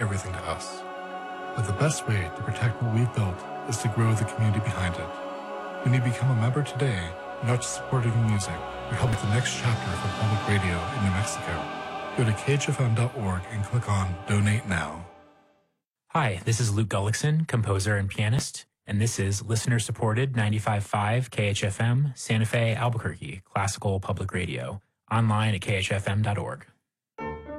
everything to us. But the best way to protect what we've built is to grow the community behind it. When you become a member today, you're not just supporting music, you're helping the next chapter for public radio in New Mexico. Go to khfm.org and click on Donate Now. Hi, this is Luke Gullickson, composer and pianist, and this is listener-supported 95.5 KHFM, Santa Fe, Albuquerque, classical public radio, online at khfm.org.